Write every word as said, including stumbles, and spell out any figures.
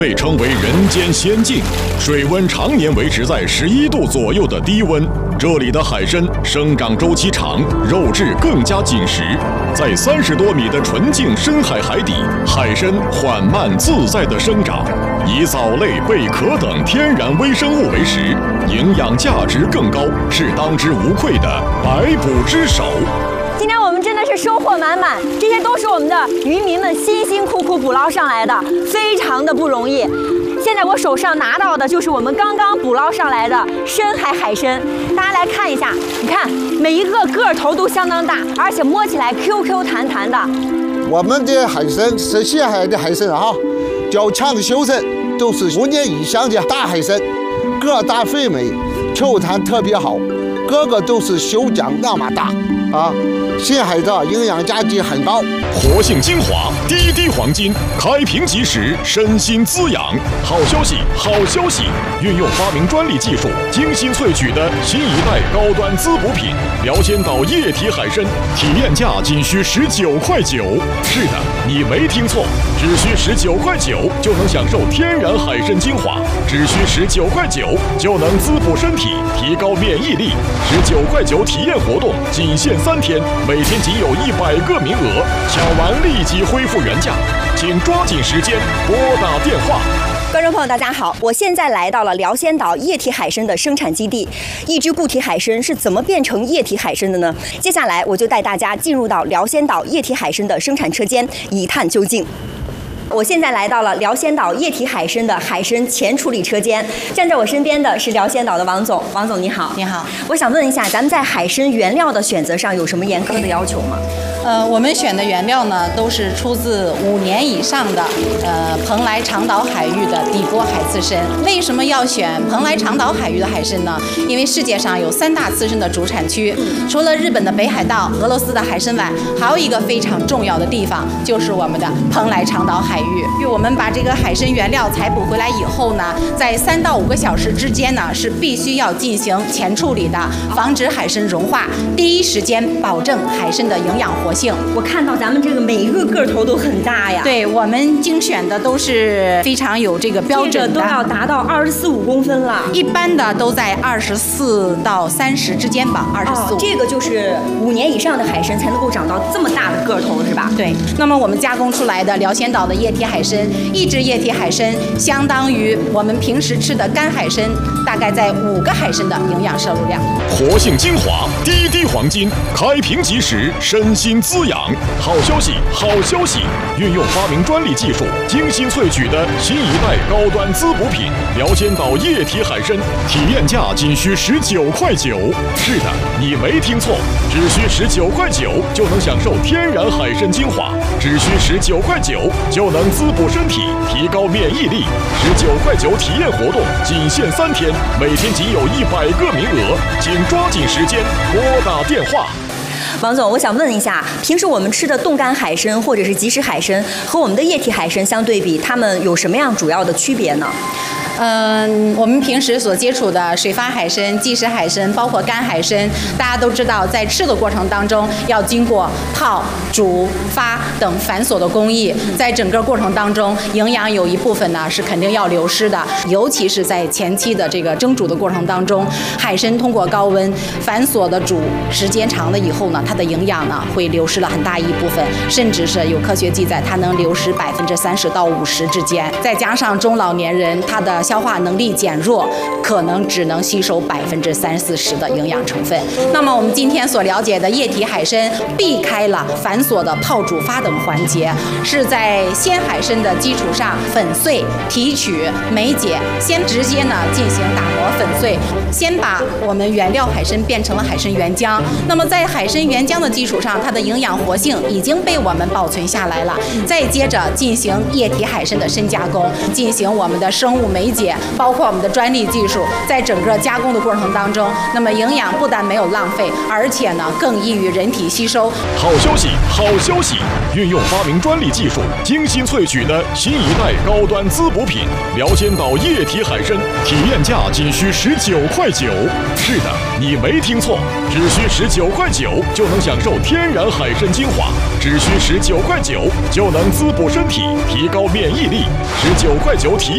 被称为人间仙境，水温常年维持在十一度左右的低温。这里的海参生长周期长，肉质更加紧实。在三十多米的纯净深海海底，海参缓慢自在地生长，以藻类、贝壳等天然微生物为食，营养价值更高，是当之无愧的百捕之首。 今天我们真的是收获满满，这些都是我们的渔民们辛辛苦苦捕捞上来的，非常的不容易。现在我手上拿到的就是我们刚刚捕捞上来的深海海参，大家来看一下，你看每一个个头都相当大，而且摸起来 Q Q 弹弹的。 我们的海参是西海的海参啊，较强修身，都是五年以上的大海参，个大肥美，球弹特别好，个个都是修浆那么大啊。深海的营养价值很高， 活性精华，滴滴黄金，开瓶即食，身心滋养。好消息，好消息！运用发明专利技术，精心萃取的新一代高端滋补品——辽仙岛液体海参，体验价仅需十九块九。是的，你没听错，只需十九块九就能享受天然海参精华，只需十九块九就能滋补身体，提高免疫力。十九块九体验活动仅限三天。每天仅有一百个名额，抢完立即恢复原价，请抓紧时间拨打电话。 观众朋友，大家好，我现在来到了辽仙岛液体海参的生产基地。一只固体海参是怎么变成液体海参的呢？接下来我就带大家进入到辽仙岛液体海参的生产车间，一探究竟。我现在来到了辽仙岛液体海参的海参前处理车间，站在我身边的是辽仙岛的王总。王总你好。 你好。 我想问一下，咱们在海参原料的选择上有什么严苛的要求吗？ 呃，我们选的原料呢，都是出自五年以上的呃蓬莱长岛海域的底波海刺参。为什么要选蓬莱长岛海域的海参呢？因为世界上有三大刺参的主产区，除了日本的北海道、俄罗斯的海参崴，还有一个非常重要的地方，就是我们的蓬莱长岛海域。因为我们把这个海参原料采捕回来以后呢，在三到五个小时之间呢，是必须要进行前处理的，防止海参融化，第一时间保证海参的营养活性。 我看到咱们这个每一个个头都很大呀。 对，我们精选的都是非常有这个标准的， 这个都要达到二十四五公分了。 一般的都在二十四到三十之间吧，二十四。 这个就是五年以上的海参才能够长到这么大的个头，是吧？ 对。那么我们加工出来的辽仙岛的液体海参，一只液体海参相当于我们平时吃的干海参大概在五个海参的营养摄入量。 活性精华，滴滴黄金，开瓶即食，身心滋养。好消息，好消息！运用发明专利技术，精心萃取的新一代高端滋补品——辽仙岛液体海参，体验价仅需十九块九。是的，你没听错，只需十九块九就能享受天然海参精华，只需十九块九就能滋补身体，提高免疫力。十九块九体验活动仅限三天，每天仅有一百个名额，请抓紧时间拨打电话。 王总，我想问一下，平时我们吃的冻干海参或者是即食海参和我们的液体海参相对比，它们有什么样主要的区别呢？ 嗯，我们平时所接触的水发海参、即食海参，包括干海参，大家都知道，在吃的过程当中要经过泡、煮、发等繁琐的工艺，在整个过程当中，营养有一部分呢是肯定要流失的，尤其是在前期的这个蒸煮的过程当中，海参通过高温繁琐的煮时间长了以后呢，它的营养呢会流失了很大一部分，甚至是有科学记载，它能流失百分之三十到五十之间。再加上中老年人他的消化能力减弱，可能只能吸收百分之三四十的营养成分。那么我们今天所了解的液体海参，避开了繁琐的泡、煮、发等环节，是在鲜海参的基础上粉碎、提取、酶解，先直接呢进行打磨粉碎，先把我们原料海参变成了海参原浆。那么在海参原浆的基础上，它的营养活性已经被我们保存下来了。再接着进行液体海参的深加工，进行我们的生物酶解，包括我们的专利技术，在整个加工的过程当中，那么营养不但没有浪费，而且呢更易于人体吸收。 好消息，好消息！运用发明专利技术，精心萃取的新一代高端滋补品——辽仙岛液体海参，体验价仅需十九块九。是的，你没听错，只需十九块九就能享受天然海参精华，只需十九块九就能滋补身体，提高免疫力。十九块九体